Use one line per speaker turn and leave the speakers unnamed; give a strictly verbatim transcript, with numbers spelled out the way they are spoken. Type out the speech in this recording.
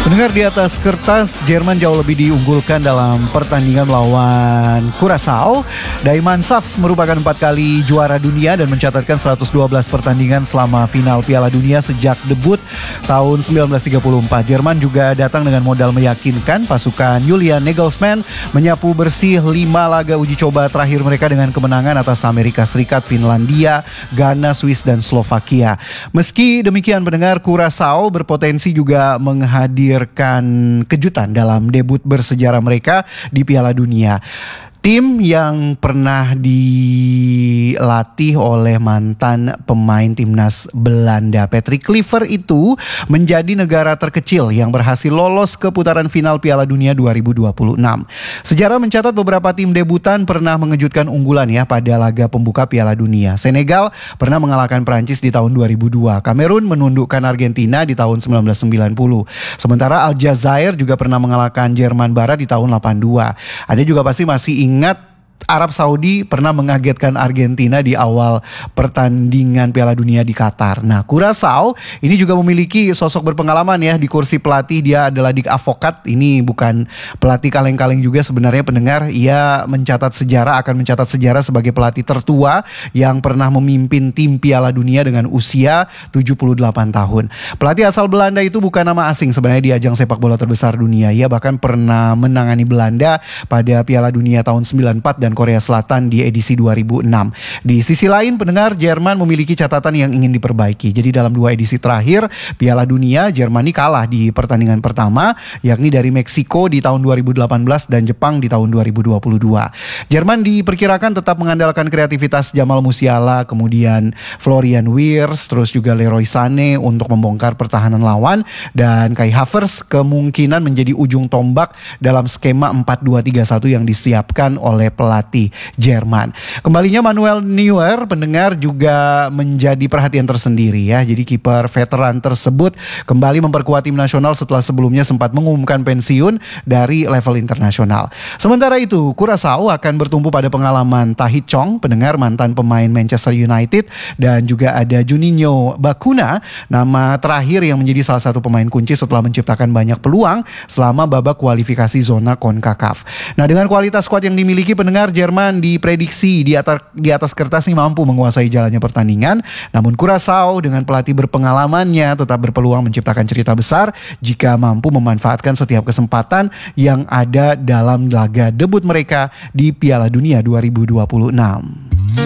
Pendengar, di atas kertas Jerman jauh lebih diunggulkan dalam pertandingan melawan Curaçao. Daiman Saf merupakan empat kali juara dunia dan mencatatkan seratus dua belas pertandingan selama final Piala Dunia sejak debut tahun seribu sembilan ratus tiga puluh empat. Jerman juga datang dengan modal meyakinkan. Pasukan Julian Nagelsmann menyapu bersih lima laga uji coba terakhir mereka dengan kemenangan atas Amerika Serikat, Finlandia, Ghana, Swiss, dan Slovakia. Meski demikian, pendengar, Curaçao berpotensi juga menghadirkan kejutan dalam debut bersejarah mereka di Piala Dunia. Tim yang pernah dilatih oleh mantan pemain timnas Belanda Patrick Kluivert itu menjadi negara terkecil yang berhasil lolos ke putaran final Piala Dunia dua ribu dua puluh enam. Sejarah mencatat beberapa tim debutan pernah mengejutkan unggulan ya pada laga pembuka Piala Dunia. Senegal pernah mengalahkan Prancis di tahun dua ribu dua. Kamerun menundukkan Argentina di tahun seribu sembilan ratus sembilan puluh. Sementara Aljazair juga pernah mengalahkan Jerman Barat di tahun delapan puluh dua. Anda juga pasti masih ingat Ingat Arab Saudi pernah mengagetkan Argentina di awal pertandingan Piala Dunia di Qatar. Nah, Curaçao ini juga memiliki sosok berpengalaman ya di kursi pelatih. Dia adalah Dick Advocaat. Ini bukan pelatih kaleng-kaleng juga sebenarnya, pendengar. Ia mencatat sejarah, akan mencatat sejarah sebagai pelatih tertua yang pernah memimpin tim Piala Dunia dengan usia tujuh puluh delapan tahun. Pelatih asal Belanda itu bukan nama asing sebenarnya di ajang sepak bola terbesar dunia. Ia bahkan pernah menangani Belanda pada Piala Dunia tahun sembilan puluh empat dan Korea Selatan di edisi dua ribu enam. Di sisi lain, pendengar, Jerman memiliki catatan yang ingin diperbaiki. Jadi dalam dua edisi terakhir Piala Dunia, Jerman ini kalah di pertandingan pertama, yakni dari Meksiko di tahun dua ribu delapan belas dan Jepang di tahun dua ribu dua puluh dua. Jerman diperkirakan tetap mengandalkan kreativitas Jamal Musiala, kemudian Florian Wirtz, terus juga Leroy Sané untuk membongkar pertahanan lawan, dan Kai Havertz kemungkinan menjadi ujung tombak dalam skema empat dua tiga satu yang disiapkan oleh pelatih Jerman. Kembalinya Manuel Neuer, pendengar, juga menjadi perhatian tersendiri ya. Jadi kiper veteran tersebut kembali memperkuat tim nasional setelah sebelumnya sempat mengumumkan pensiun dari level internasional. Sementara itu, Curaçao akan bertumpu pada pengalaman Tahith Chong, pendengar, mantan pemain Manchester United, dan juga ada Juninho Bacuna, nama terakhir yang menjadi salah satu pemain kunci setelah menciptakan banyak peluang selama babak kualifikasi zona CONCACAF. Nah, dengan kualitas skuad yang dimiliki, pendengar, Jerman diprediksi di atas di atas kertas ini mampu menguasai jalannya pertandingan. Namun Curaçao dengan pelatih berpengalamannya tetap berpeluang menciptakan cerita besar jika mampu memanfaatkan setiap kesempatan yang ada dalam laga debut mereka di Piala Dunia dua ribu dua puluh enam.